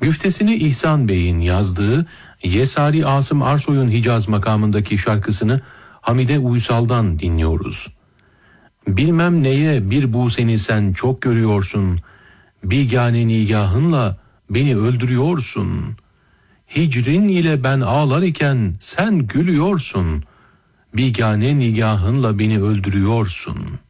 Güftesini İhsan Bey'in yazdığı Yesari Asım Arsoy'un Hicaz makamındaki şarkısını Hamide Uysal'dan dinliyoruz. Bilmem neye bir bu seni sen çok görüyorsun, bigâne nigahınla beni öldürüyorsun. Hicrin ile ben ağlar iken sen gülüyorsun, bigâne nigahınla beni öldürüyorsun.''